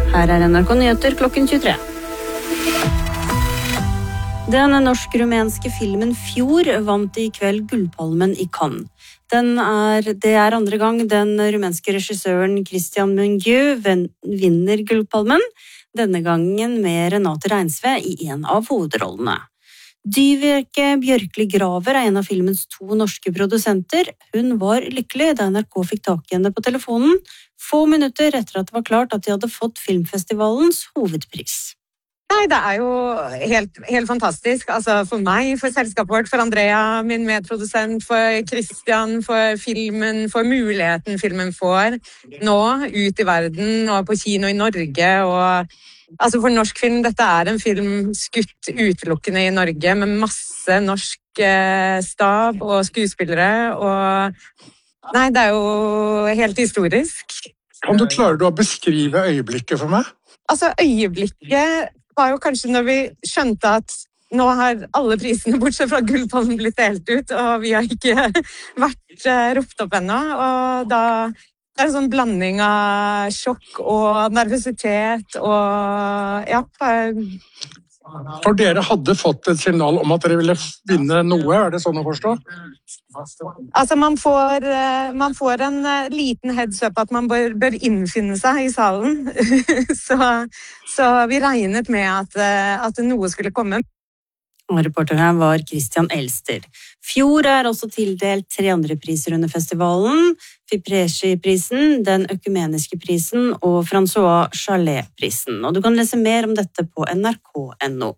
Her NRK Nyheter klokken 23. Den norsk-rumenske filmen Fjord vant i kveld Gullpalmen i Cannes. Det er andre gang den rumenske regissøren Christian Mungiu vinner Gullpalmen, denne gangen med Renate Reinsve i en av hovedrollene. Dyveke Bjørkli Graver er en av filmens 2 norske produsenter. Hun var lykkelig da NRK fikk tak i henne på telefonen, få minutter etter at det var klart at de hadde fått filmfestivalens hovedpris. Nei, det er jo helt fantastisk. Altså for meg, for selskapet vårt, for Andrea, min medprodusent, for Christian, for filmen, for muligheten filmen får nå ut i verden og på kino i Norge. Og altså for norsk film, dette er en film skutt utelukkende i Norge med masse norsk stab og skuespillere. Og nei, det er jo helt historisk. Om du klarer å beskrive øyeblikket for meg? Altså øyeblikket var jo kanskje når vi skjønte at nå har alle prisene bortsett fra Gullpalmen blitt delt ut, og vi har ikke vært ropt opp ennå. Og da er det en sånn blanding av sjokk og nervøsitet og ja. For dere hadde fått et signal om at dere ville vinne noe, er det sånn å forstå? Altså man får en liten heads up at man bør innfinne seg i salen. så vi regnet med at noe skulle komme. Og reporter her var Christian Elster. Fjord er også tildelt 3 andre priser under festivalen. Fipresci-prisen, den økumeniske prisen og François Chalet-prisen. Og du kan lese mer om dette på nrk.no.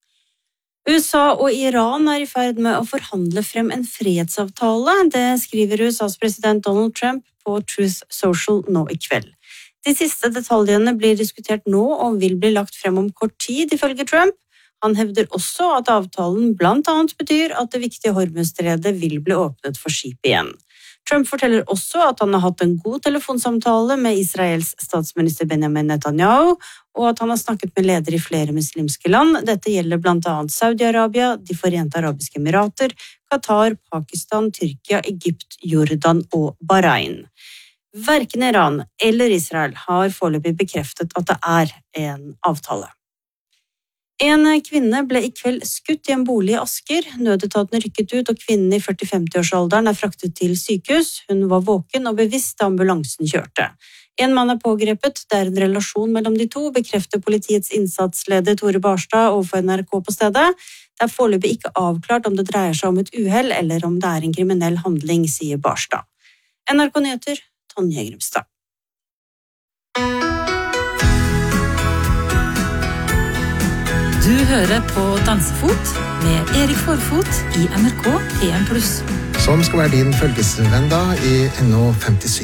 USA og Iran er i ferd med å forhandle frem en fredsavtale. Det skriver USAs president Donald Trump på Truth Social nå i kveld. De siste detaljene blir diskutert nå og vil bli lagt frem om kort tid, ifølge Trump. Han hevder også at avtalen blant annet betyr at det viktige Hormuzstredet vil bli åpnet for skip igjen. Trump forteller også at han har hatt en god telefonsamtale med Israels statsminister Benjamin Netanyahu, og at han har snakket med ledere i flere muslimske land. Dette gjelder blant annet Saudi-Arabia, De Forente Arabiske Emirater, Qatar, Pakistan, Tyrkia, Egypt, Jordan og Bahrain. Hverken Iran eller Israel har foreløpig bekreftet at det er en avtale. En kvinne ble i kveld skutt i en bolig i Asker. Nødetaten rykket ut, og kvinnen i 40-50-årsalderen er fraktet til sykehus. Hun var våken og bevisst da ambulansen kjørte. En mann er pågrepet. Det er en relasjon mellom de to, bekrefter politiets innsatsleder Tore Barstad overfor NRK på stedet. Det er foreløpig ikke avklart om det dreier seg om et uhell eller om det er en kriminell handling, sier Barstad. NRK Nyheter, Tonje Grimstad. Du hører på Dansefot med Erik Forfot i NRK P1+. Som skal være din følgesvenn da i NO57.